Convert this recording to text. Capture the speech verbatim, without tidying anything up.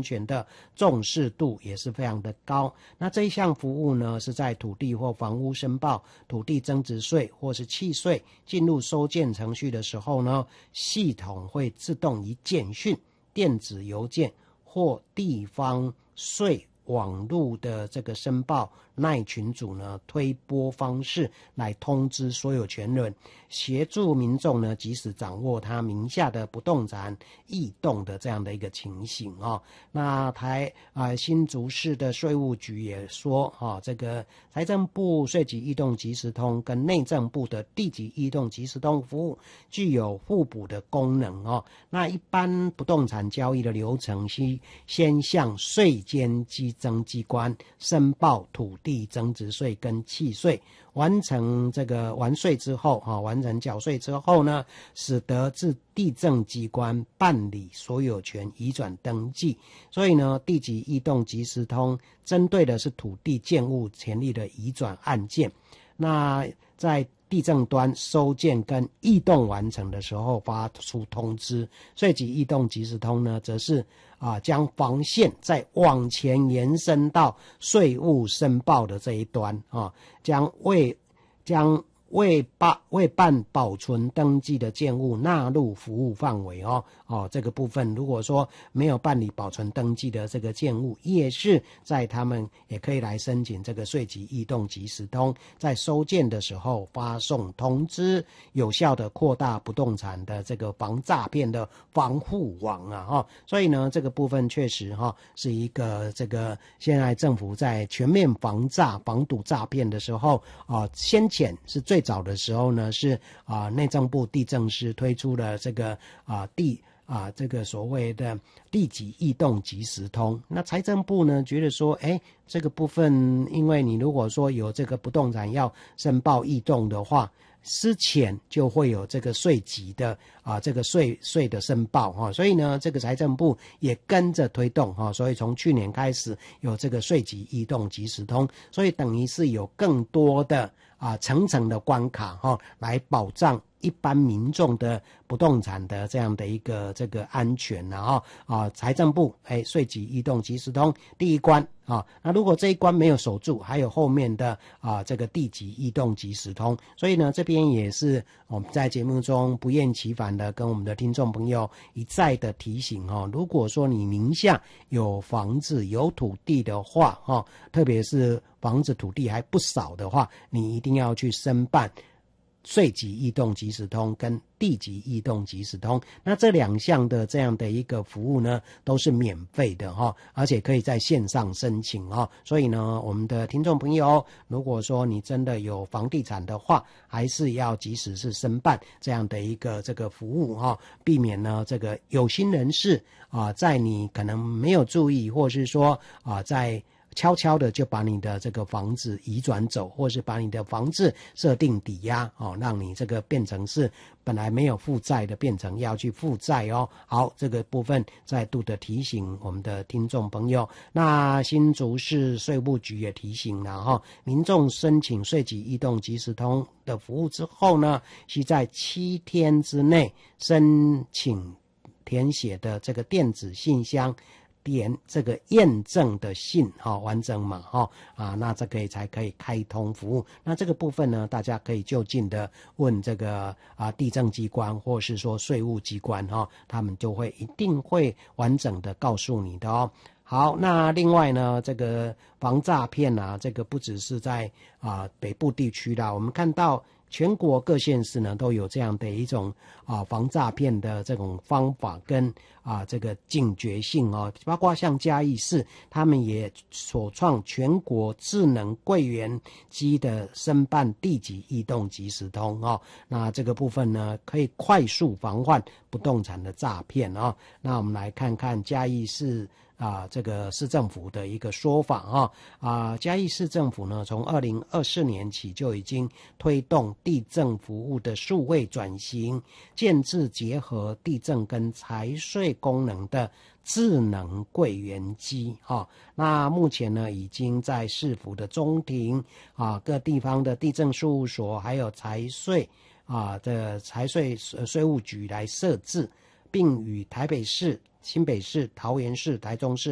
全的重视度也是非常的高。那这一项服务呢，是在土地或房屋申报土地增值税或是契税进入收件程序的时候呢，系统会自动以简讯、电子邮件或地方税网络的这个申报赖群组呢推播方式来通知所有权人，协助民众呢及时掌握他名下的不动产异动的这样的一个情形哦。那台啊、呃、新竹市的税务局也说哦，这个财政部税籍异动即时通跟内政部的地籍异动即时通服务具有互补的功能哦。那一般不动产交易的流程是先向税监稽征机关申报土地增值税跟契税，完成这个完税之后啊，完成缴税之后呢，使得至地政机关办理所有权移转登记。所以呢，地籍异动即时通针对的是土地建物权利的移转案件。那在地政端收件跟异动完成的时候发出通知，税籍异动即时通呢，则是啊将防线再往前延伸到税务申报的这一端啊，将未将未办未办保存登记的建物纳入服务范围哦哦，这个部分如果说没有办理保存登记的这个建物，也是在他们也可以来申请这个税籍异动即时通，在收件的时候发送通知，有效的扩大不动产的这个防诈骗的防护网啊哈、哦。所以呢，这个部分确实哈、哦、是一个这个现在政府在全面防诈防堵诈骗的时候啊，先前是最早的时候呢，是啊内政部地政司推出了这个啊地啊这个所谓的地籍异动即时通。那财政部呢觉得说，哎，这个部分因为你如果说有这个不动产要申报异动的话，之前就会有这个税籍的啊这个税税的申报哈、哦，所以呢，这个财政部也跟着推动哈、哦，所以从去年开始有这个税籍异动即时通，所以等于是有更多的啊层层的关卡哈、哦，来保障一般民众的不动产的这样的一个这个安全然后啊，财政部哎税籍异动即时通第一关啊，那如果这一关没有守住，还有后面的啊这个地籍异动即时通，所以呢这边也是我们在节目中不厌其烦的跟我们的听众朋友一再的提醒哦，如果说你名下有房子有土地的话哦，特别是房子土地还不少的话，你一定要去申办税籍异动即时通跟地籍异动即时通，那这两项的这样的一个服务呢，都是免费的哈、哦，而且可以在线上申请哈、哦。所以呢，我们的听众朋友，如果说你真的有房地产的话，还是要及时是申办这样的一个这个服务哈、哦，避免呢这个有心人士啊，在你可能没有注意，或是说啊在悄悄的就把你的这个房子移转走，或是把你的房子设定抵押哦，让你这个变成是本来没有负债的变成要去负债哦。好，这个部分再度的提醒我们的听众朋友。那新竹市税务局也提醒了哈、哦，民众申请税籍异动即时通的服务之后呢，需在七天之内申请填写的这个电子信箱点这个验证的信哈、哦、完整嘛哈、哦、啊，那这可以才可以开通服务。那这个部分呢，大家可以就近的问这个啊地政机关或是说税务机关哈、哦，他们就会一定会完整的告诉你的哦。好，那另外呢，这个防诈骗啊，这个不只是在啊北部地区啦，我们看到全国各县市呢都有这样的一种啊防诈骗的这种方法跟啊这个警觉性哦，包括像嘉义市，他们也所创全国智能柜员机的申办地籍异动即时通哦，那这个部分呢可以快速防范不动产的诈骗哦。那我们来看看嘉义市啊，这个市政府的一个说法啊啊，嘉义市政府呢，从二零二四年起就已经推动地政服务的数位转型，建制结合地政跟财税功能的智能柜员机啊。那目前呢，已经在市府的中庭啊、各地方的地政事务所，还有财税啊的财税税务局来设置，并与台北市、新北市、桃园市、台中市